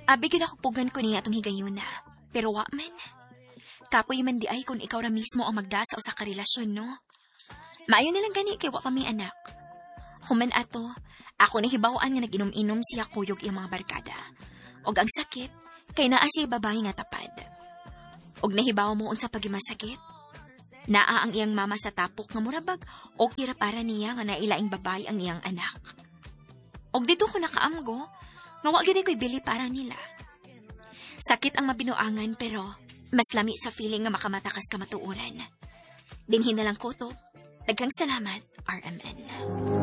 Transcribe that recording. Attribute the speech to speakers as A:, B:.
A: Abigin ako pugan ko niya atong higayon na. Pero wa man. Kapoy man di ay kung ikaw ra mismo ang magdasa o sa karelasyon, no? Maayo nilang gani kay wa pa may anak. Human ato, ako nahibawaan nga nag-inom-inom siya kuyog iyang mga barkada. Og ang sakit, kay naa siya babae nga tapad. Og nahibaw mo unsa pagimasakit? Naa ang iyang mama sa tapok nga murabag o kira para niya nga nailaing babae ang iyang anak. Og dito ko nakaamgo, nga wa gyud ko'y bili para nila. Sakit ang mabinuangan pero mas lami sa feeling nga makamatakas ka matuuran. Dinhin na lang ko to. Daghang salamat, RMN.